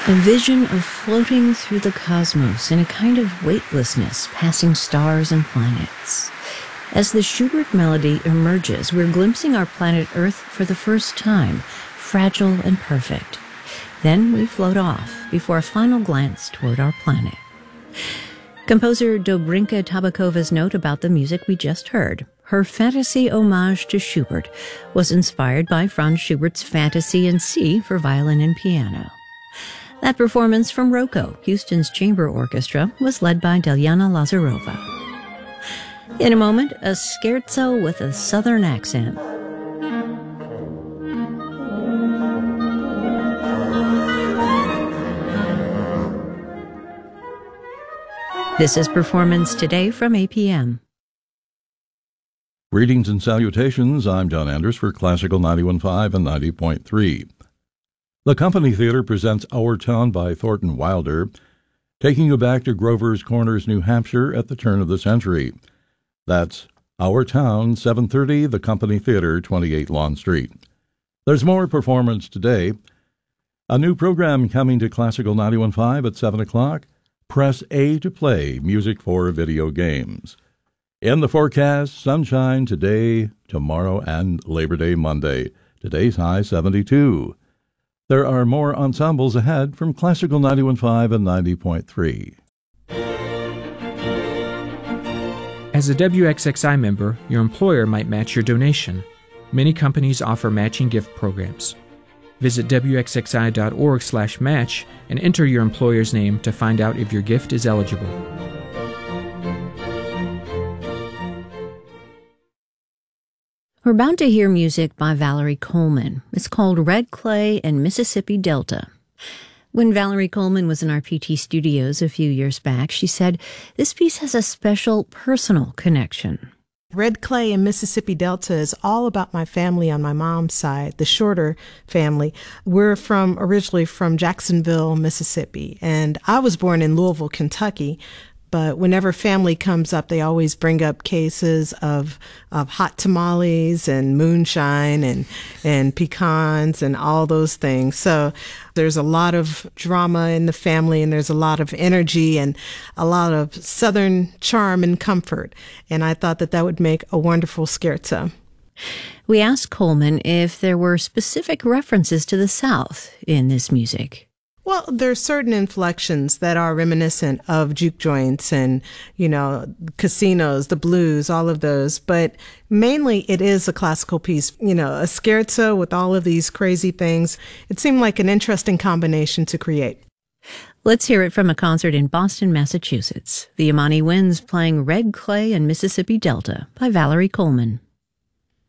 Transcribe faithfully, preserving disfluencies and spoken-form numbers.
A vision of floating through the cosmos in a kind of weightlessness, passing stars and planets. As the Schubert melody emerges, we're glimpsing our planet Earth for the first time, fragile and perfect. Then we float off before a final glance toward our planet. Composer Dobrinka Tabakova's note about the music we just heard. Her fantasy homage to Schubert was inspired by Franz Schubert's Fantasy in C for violin and piano. That performance from Rocco, Houston's chamber orchestra, was led by Delyana Lazarova. In a moment, a scherzo with a southern accent. This is Performance Today from A P M. Greetings and salutations. I'm John Anders for Classical ninety-one point five and ninety point three. The Company Theater presents Our Town by Thornton Wilder, taking you back to Grover's Corners, New Hampshire at the turn of the century. That's Our Town, seven thirty, The Company Theater, twenty-eight Lawn Street. There's more Performance Today. A new program coming to Classical ninety-one point five at seven o'clock. Press A to play music for video games. In the forecast, sunshine today, tomorrow, and Labor Day Monday. Today's high seventy-two. There are more ensembles ahead from Classical ninety-one point five and ninety point three. As a W X X I member, your employer might match your donation. Many companies offer matching gift programs. Visit W X X I dot org slash match and enter your employer's name to find out if your gift is eligible. We're about to hear music by Valerie Coleman. It's called Red Clay and Mississippi Delta. When Valerie Coleman was in our P T studios a few years back, she said, this piece has a special personal connection. Red Clay and Mississippi Delta is all about my family on my mom's side, the Shorter family. We're from originally from Jacksonville, Mississippi, and I was born in Louisville, Kentucky. But whenever family comes up, they always bring up cases of of hot tamales and moonshine and and pecans and all those things. So there's a lot of drama in the family, and there's a lot of energy and a lot of Southern charm and comfort. And I thought that that would make a wonderful scherzo. We asked Coleman if there were specific references to the South in this music. Well, there's certain inflections that are reminiscent of juke joints and, you know, casinos, the blues, all of those. But mainly it is a classical piece, you know, a scherzo with all of these crazy things. It seemed like an interesting combination to create. Let's hear it from a concert in Boston, Massachusetts. The Imani Winds playing Red Clay and Mississippi Delta by Valerie Coleman.